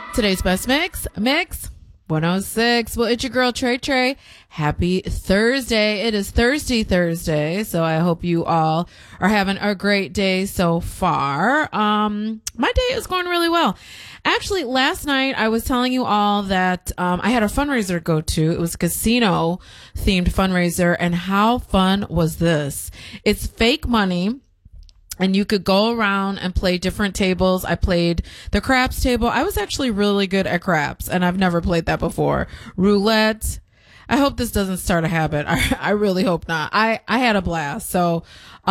Today's best mix 106. Well, it's your girl Trey. Happy Thursday. It is Thursday, so I hope you all are having a great day so far. My day is going really well. Actually, last night I was telling you all that I had a fundraiser to go to. It was a casino themed fundraiser, and how fun was this? It's fake money. And you could go around and play different tables. I played the craps table. I was actually really good at craps, and I've never played that before. Roulette. I hope this doesn't start a habit. I really hope not. I had a blast. So,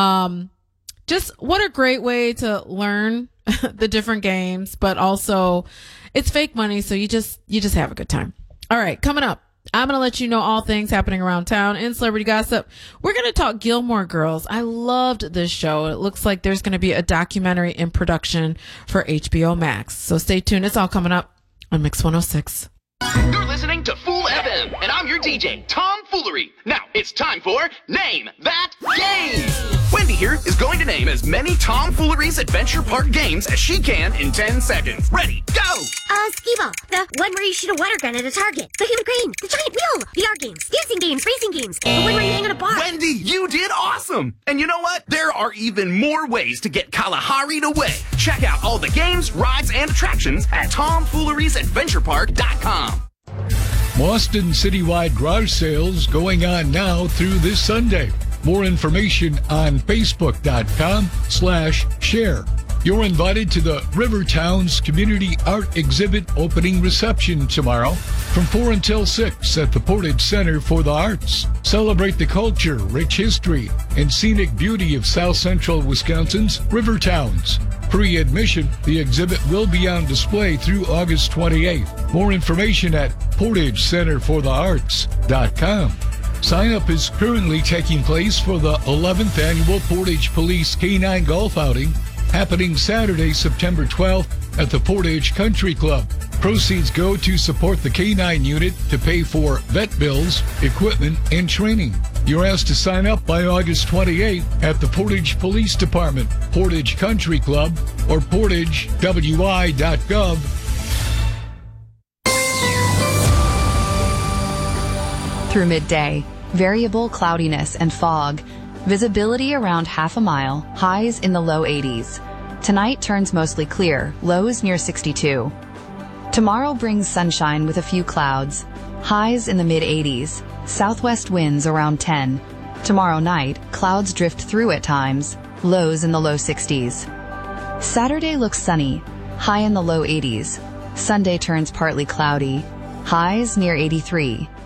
just what a great way to learn the different games, but also it's fake money. So you just have a good time. All right. Coming up, I'm going to let you know all things happening around town in celebrity gossip. We're going to talk Gilmore Girls. I loved this show. It looks like there's going to be a documentary in production for HBO Max. So stay tuned. It's all coming up on Mix 106. You're listening to Fool FM, and I'm your DJ, Tom Foolery. Now, it's time for Name That Game. Wendy here is going to name as many Tom Foolery's Adventure Park games as she can in 10 seconds. Ready, go! Skee-Ball, the one where you shoot a water gun at a target, the human crane, the giant wheel, VR games, dancing games, racing games, the one where you hang on a bar. Wendy, you did awesome! And you know what? There are even more ways to get Kalahari'd away. Check out all the games, rides, and attractions at TomFoolery'sAdventurePark.com. Boston citywide garage sales going on now through this Sunday. More information on Facebook.com/share. You're invited to the Rivertowns Community Art Exhibit opening reception tomorrow from 4 until 6 at the Portage Center for the Arts. Celebrate the culture, rich history, and scenic beauty of South Central Wisconsin's Rivertowns. Pre-admission, the exhibit will be on display through August 28th. More information at PortageCenterForTheArts.com. Sign-up is currently taking place for the 11th Annual Portage Police K-9 Golf Outing, happening Saturday, September 12th at the Portage Country Club. Proceeds go to support the K-9 unit to pay for vet bills, equipment, and training. You're asked to sign up by August 28th at the Portage Police Department, Portage Country Club, or portagewi.gov. Through midday, variable cloudiness and fog. Visibility around half a mile, highs in the low 80s. Tonight turns mostly clear, lows near 62. Tomorrow brings sunshine with a few clouds, highs in the mid-80s, southwest winds around 10. Tomorrow night, clouds drift through at times, lows in the low 60s. Saturday looks sunny, high in the low 80s. Sunday turns partly cloudy, highs near 83.